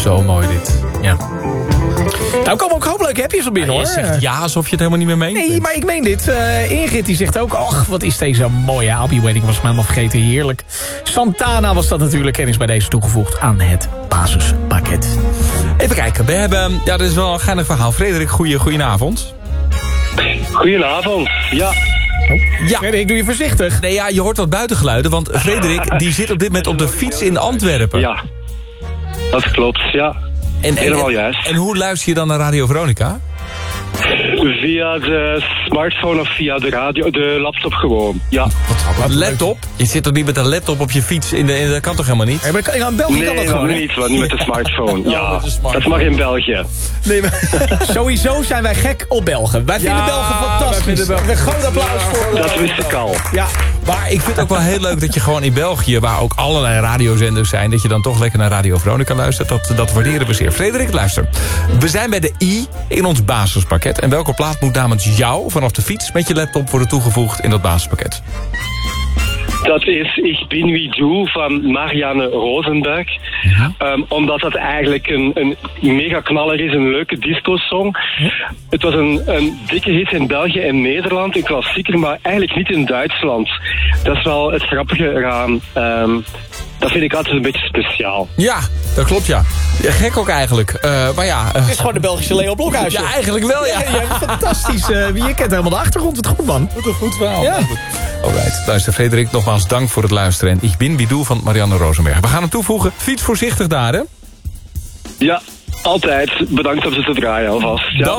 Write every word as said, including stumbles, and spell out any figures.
Zo mooi dit. Ja. Nou komen ook hoop leuke appjes op binnen, Ja, hoor. je zegt ja alsof je het helemaal niet meer meent. Nee, maar ik meen dit. Uh, Ingrid die zegt ook... Och, wat is deze mooie. I'll Be Waiting was ik me helemaal vergeten. Heerlijk. Santana was dat natuurlijk. En is bij deze toegevoegd aan het basispakket. Even kijken. We hebben... Ja, dat is wel een geinig verhaal. Frederik, goeie, goedenavond. Goedenavond, ja. Oh. Ja. Frederik, doe je voorzichtig. Nee, ja, je hoort wat buitengeluiden. Want Frederik, die zit op dit moment op de fiets in Antwerpen. Ja, dat klopt, ja. En, en, Helemaal en, juist. En hoe luister je dan naar Radio Veronica? Via de smartphone of via de radio, de laptop gewoon, ja. Wat laptop? Je zit toch niet met een laptop op je fiets? In de, in de, dat kan toch helemaal niet? Ja, maar in België nee, kan dat nog gewoon, niet, want niet met de smartphone. Ja, oh, met de smartphone. dat mag in België. Nee, maar sowieso zijn wij gek op Belgen. Wij vinden Ja, Belgen fantastisch. wij vinden Belgen- Een groot applaus voor... Dat wist ik al. Ja. Maar ik vind het ook wel heel leuk dat je gewoon in België... waar ook allerlei radiozenders zijn... dat je dan toch lekker naar Radio Veronica luistert. Dat, dat waarderen we zeer. Frederik, luister. We zijn bij de I in ons basispakket. En welke plaat moet namens jou vanaf de fiets... met je laptop worden toegevoegd in dat basispakket? Dat is Ich bin wie du van Marianne Rosenberg. Ja. Um, omdat dat eigenlijk een, een mega knaller is, een leuke disco-song. Ja. Het was een, een dikke hit in België en Nederland, een klassieker, maar eigenlijk niet in Duitsland. Dat is wel het grappige eraan. Um, dat vind ik altijd een beetje speciaal. Ja, dat klopt, ja. Ja, gek ook eigenlijk. Uh, maar ja... Uh, Het is gewoon de Belgische Leo Blokhuis. Ja, eigenlijk wel, ja. Ja, ja, fantastisch. Uh, je kent helemaal de achtergrond. Wat goed, man. Wat een goed verhaal. Ja. Alright, luister Frederik, nogmaals dank voor het luisteren. En Ik bin wie du van Marianne Rosenberg. We gaan hem toevoegen. Fiets voorzichtig daar, hè? Ja, altijd. Bedankt om ze te draaien alvast. Ja. Dan